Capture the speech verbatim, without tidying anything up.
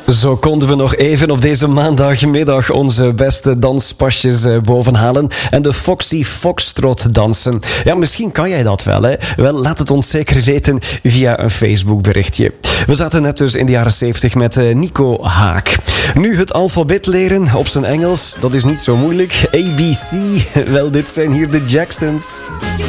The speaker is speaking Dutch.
Zo konden we nog even op deze maandagmiddag onze beste danspasjes bovenhalen en de Foxy Foxtrot dansen. Ja, misschien kan jij dat wel, hè? Wel, laat het ons zeker weten via een Facebookberichtje. We zaten net dus in de jaren zeventig met Nico Haak. Nu het alfabet leren op zijn Engels, dat is niet zo moeilijk. A B C, wel, dit zijn hier de Jacksons.